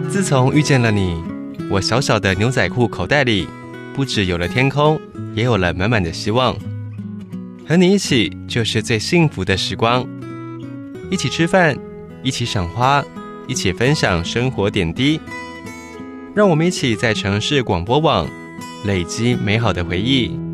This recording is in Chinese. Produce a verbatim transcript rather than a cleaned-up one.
自从遇见了你，我小小的牛仔裤口袋里不只有了天空，也有了满满的希望。和你一起就是最幸福的时光，一起吃饭，一起赏花，一起分享生活点滴。让我们一起在城市广播网累积美好的回忆。